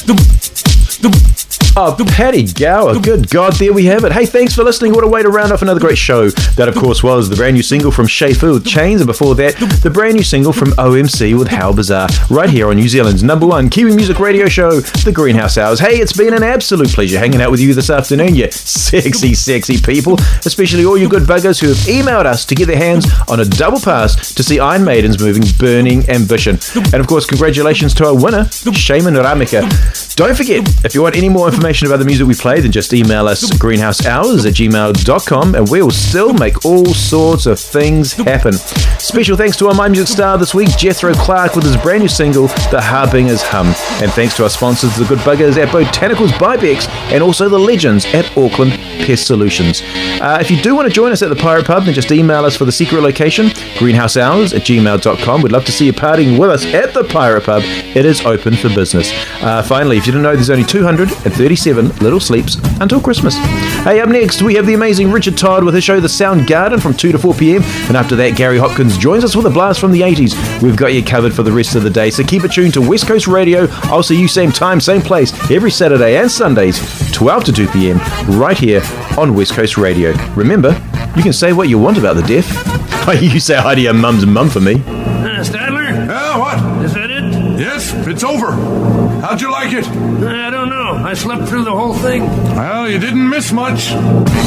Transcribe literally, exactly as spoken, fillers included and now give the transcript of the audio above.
Oh, Paddy Gower. Good God, there we have it. Hey, thanks for listening. What a way to round off another great show. That, of course, was the brand new single from Shay Fu with Chains, and before that, the brand new single from O M C with How Bizarre, right here on New Zealand's number one Kiwi music radio show, The Greenhouse Hours. Hey, it's been an absolute pleasure hanging out with you this afternoon, you sexy, sexy people, especially all you good buggers who have emailed us to get their hands on a double pass to see Iron Maiden's moving Burning Ambition. And, of course, congratulations to our winner, Shaman Ramika. Don't forget, if you want any more information about the music we play, then just email us greenhousehours at gmail dot com and we'll still make all sorts of things happen. Special thanks to our My Music star this week, Jethro Clark, with his brand new single, The Harbinger's Hum. And thanks to our sponsors, the good buggers at Botanicals Bibex and also the legends at Auckland Pest Solutions. Uh, if you do want to join us at the Pirate Pub, then just email us for the secret location, greenhousehours at gmail dot com. We'd love to see you partying with us at the Pirate Pub. It is open for business. Uh, finally, if you didn't know, there's only two hundred thirty-seven little sleeps until Christmas. Hey, up next, we have the amazing Richard Todd with his show The Sound Garden from two to four p.m. And after that, Gary Hopkins joins us with a blast from the eighties. We've got you covered for the rest of the day, so keep it tuned to West Coast Radio. I'll see you same time, same place, every Saturday and Sundays, twelve to two p.m, right here on West Coast Radio. Remember, you can say what you want about the deaf. You say hi to your mum's mum for me. Uh, Stadler? Yeah, what? Is that it? Yes, it's over. How'd you like it? I don't know. I slept through the whole thing. Well, you didn't miss much.